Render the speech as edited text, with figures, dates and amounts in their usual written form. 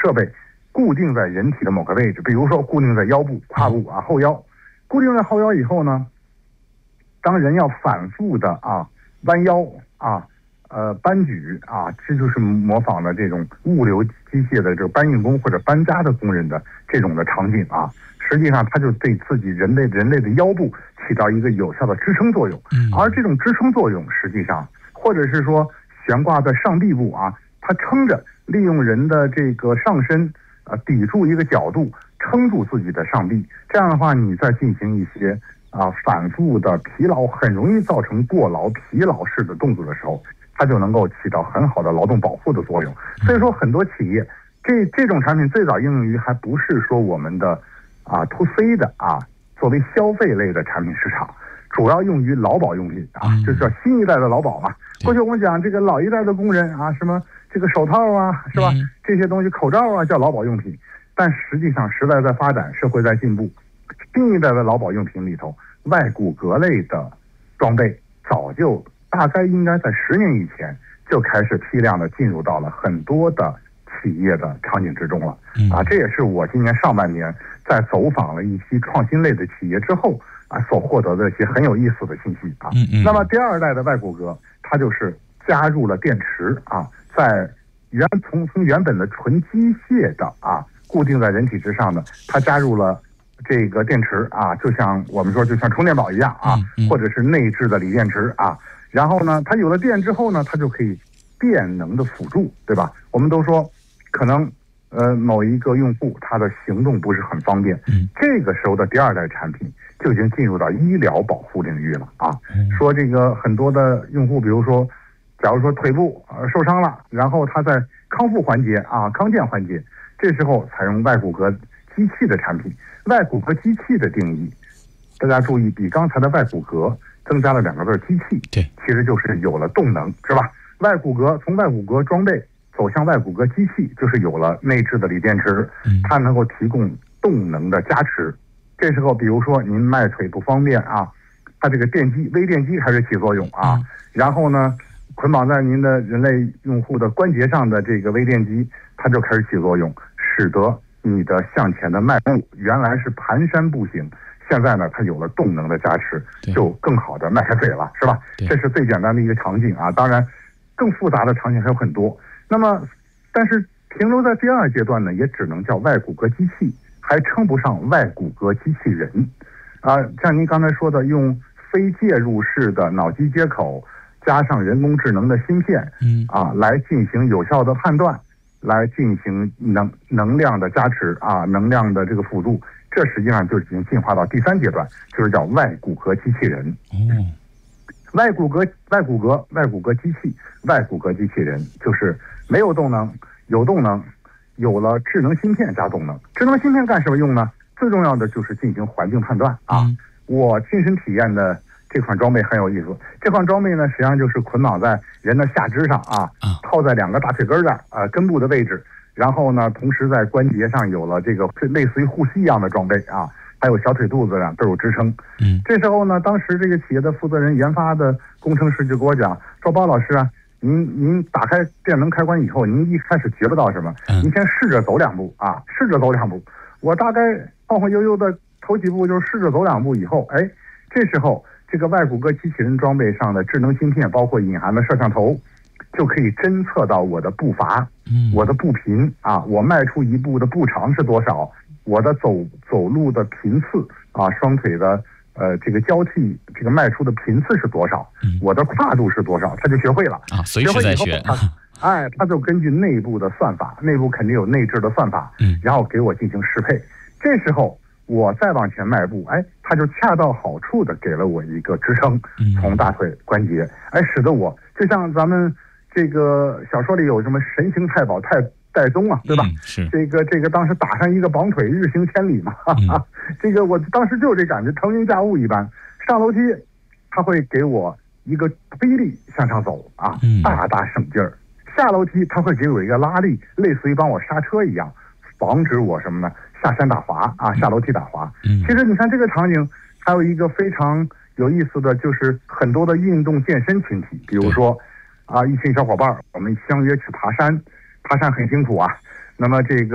设备固定在人体的某个位置，比如说固定在腰部、胯部啊、后腰。固定在后腰以后呢，当人要反复的弯腰搬举这就是模仿了这种物流机械的这个搬运工或者搬家的工人的这种的场景实际上它就对自己人类的腰部起到一个有效的支撑作用。而这种支撑作用实际上或者是说悬挂在上臂部它撑着，利用人的这个上身抵住一个角度，撑住自己的上臂。这样的话，你再进行一些反复的疲劳，很容易造成过劳、疲劳式的动作的时候，它就能够起到很好的劳动保护的作用。所以说，很多企业这种产品最早应用于还不是说我们的to C 的作为消费类的产品市场，主要用于劳保用品就是叫新一代的劳保嘛。过去我们讲这个老一代的工人什么这个手套是吧？这些东西口罩叫劳保用品。但实际上时代在发展，社会在进步，新一代的劳保用品里头，外骨骼类的装备早就大概应该在10年以前就开始批量的进入到了很多的企业的场景之中了。这也是我今年上半年在走访了一批创新类的企业之后所获得的一些很有意思的信息那么第二代的外骨骼，它就是加入了电池在从原本的纯机械的固定在人体之上的，它加入了这个电池就像我们说就像充电宝一样或者是内置的锂电池然后呢，它有了电之后呢，它就可以电能的辅助，对吧？我们都说可能某一个用户他的行动不是很方便，这个时候的第二代产品就已经进入到医疗保护领域了说这个很多的用户，比如说假如说腿部受伤了，然后他在康复环节康健环节，这时候采用外骨骼机器的产品。外骨骼机器的定义，大家注意，比刚才的外骨骼增加了2个字机器， 对， 其实就是有了动能，是吧？外骨骼从外骨骼装备走向外骨骼机器，就是有了内置的锂电池，它能够提供动能的加持。这时候比如说您迈腿不方便它这个微电机开始起作用然后呢捆绑在您的人类用户的关节上的这个微电机，它就开始起作用，使得你的向前的迈步原来是蹒跚步行，现在呢它有了动能的加持，就更好的迈开腿了，是吧？这是最简单的一个场景当然更复杂的场景还有很多。那么但是停留在第2阶段呢，也只能叫外骨骼机器，还称不上外骨骼机器人像您刚才说的，用非介入式的脑机接口加上人工智能的芯片来进行有效的判断，来进行能量的加持能量的这个辅助，这实际上就已经进化到第3阶段，就是叫外骨骼机器人。外骨骼机器，外骨骼机器人就是没有动能，有动能，有了智能芯片加动能。智能芯片干什么用呢？最重要的就是进行环境判断我亲身体验的这款装备很有意思。这款装备呢，实际上就是捆绑在人的下肢上套在2个大腿根的根部的位置，然后呢，同时在关节上有了这个类似于护膝一样的装备还有小腿肚子上都有支撑。这时候呢，当时这个企业的负责人研发的工程师就跟我讲说，包老师您打开电能开关以后，您一开始觉不到什么，您先试着走2步试着走2步。我大概晃晃悠悠的头几步，就是试着走2步以后，这时候这个外骨骼机器人装备上的智能芯片，包括隐含的摄像头，就可以侦测到我的步伐，我的步频我迈出一步的步长是多少，我的走路的频次双腿的这个交替这个迈出的频次是多少，我的跨度是多少，他就学会了随时在学。 他就根据内部的算法，内部肯定有内置的算法，然后给我进行适配。这时候我再往前迈步，它就恰到好处的给了我一个支撑，从大腿关节，使得我就像咱们这个小说里有什么神行太保戴宗对吧？ 是这个当时打上一个绑腿，日行千里嘛，这个我当时就这感觉，腾云驾雾一般。上楼梯，它会给我一个推力向上走大大省劲儿。下楼梯，它会给我一个拉力，类似于帮我刹车一样，防止我什么呢？下山打滑下楼梯打滑。其实你看这个场景，还有一个非常有意思的，就是很多的运动健身群体，比如说一群小伙伴，我们相约去爬山很辛苦那么这个